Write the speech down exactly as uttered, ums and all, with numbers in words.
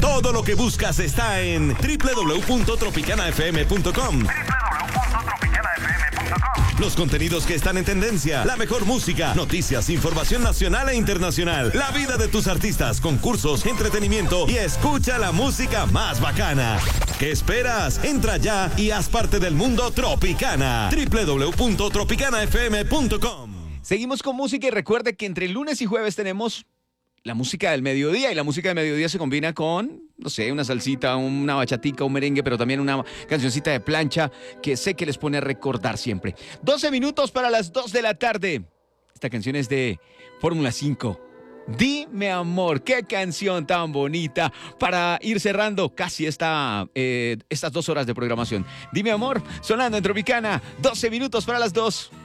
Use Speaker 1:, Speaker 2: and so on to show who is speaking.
Speaker 1: Todo lo que buscas está en doble u doble u doble u punto tropicana f m punto com. doble u doble u doble u punto tropicana f m punto com. Los contenidos que están en tendencia, la mejor música, noticias, información nacional e internacional, la vida de tus artistas, concursos, entretenimiento y escucha la música más bacana. ¿Qué esperas? Entra ya y haz parte del mundo Tropicana. doble u doble u doble u punto tropicana f m punto com.
Speaker 2: Seguimos con música y recuerde que entre lunes y jueves tenemos la música del mediodía, y la música del mediodía se combina con, no sé, una salsita, una bachatica, un merengue, pero también una cancioncita de plancha que sé que les pone a recordar siempre. doce minutos para las dos de la tarde. Esta canción es de Fórmula cinco. Dime amor, qué canción tan bonita para ir cerrando casi esta, eh, estas dos horas de programación. Dime amor, sonando en Tropicana, doce minutos para las dos.